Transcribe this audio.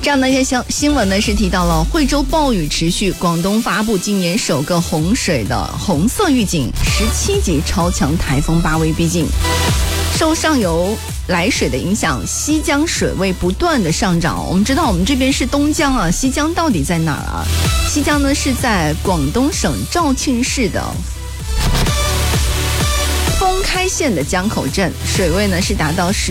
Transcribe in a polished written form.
这样的一些新闻呢，是提到了惠州暴雨持续，广东发布今年首个洪水的红色预警，17级超强台风巴威逼近。受上游来水的影响，西江水位不断的上涨。我们知道我们这边是东江啊，西江到底在哪儿啊？西江呢是在广东省肇庆市的封开县的江口镇，水位呢是达到